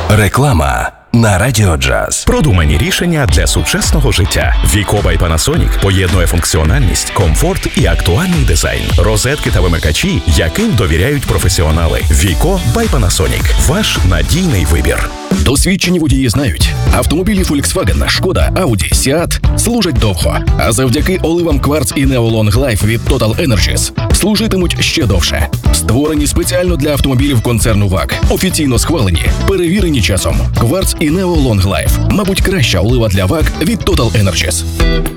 Реклама на Радіо Джаз. Продумані рішення для сучасного життя. Віко by Panasonic поєднує функціональність, комфорт і актуальний дизайн. Розетки та вимикачі, яким довіряють професіонали. Віко by Panasonic. Ваш надійний вибір. Досвідчені водії знають, автомобілі Volkswagen, Шкода, Audi, Seat служать довго, а завдяки оливам Quartz і Neo Long Life від Total Energies служитимуть ще довше. Створені спеціально для автомобілів концерну ВАГ. Офіційно схвалені, перевірені часом. Quartz і Neo Long Life. Мабуть, краща олива для ВАГ від Total Energies.